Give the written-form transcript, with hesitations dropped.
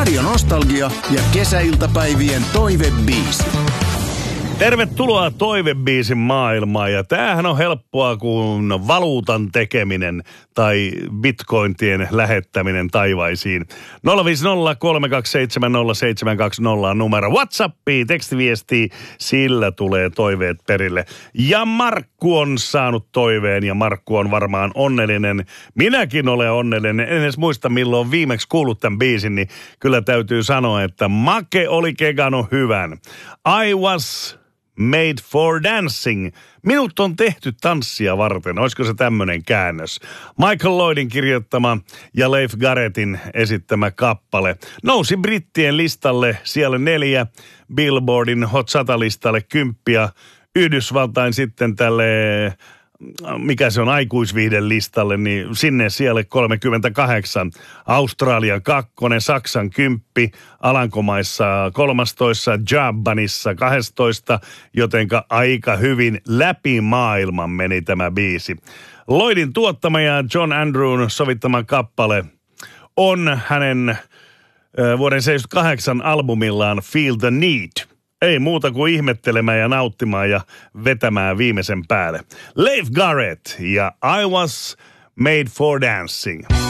Radio Nostalgia ja kesäiltapäivien toivebiisi. Tervetuloa toivebiisin maailmaan, ja tämähän on helppoa kuin valuutan tekeminen tai bitcointien lähettäminen taivaisiin. 05032707720 on numero. WhatsAppiin, tekstiviestiin, sillä tulee toiveet perille. Ja Markku on saanut toiveen, ja Markku on varmaan onnellinen. Minäkin olen onnellinen. En edes muista, milloin on viimeksi kuullut tämän biisin, niin kyllä täytyy sanoa, että Make oli kegannut hyvän. I was made for dancing. Minut on tehty tanssia varten. Olisiko se tämmöinen käännös? Michael Lloydin kirjoittama ja Leif Garrettin esittämä kappale nousi brittien listalle siellä 4, Billboardin Hot 100-listalle 10 ja Yhdysvaltain sitten tälle, mikä se on, aikuisviihden listalle, niin sinne siellä 38. Australian 2, Saksan 10, Alankomaissa 13, Japanissa 12, jotenka aika hyvin läpi maailman meni tämä biisi. Lloydin tuottama ja John Andrewn sovittama kappale on hänen vuoden 78 albumillaan Feel the Need. Ei muuta kuin ihmettelemään ja nauttimaan ja vetämään viimeisen päälle. Leif Garrett ja I was made for dancing.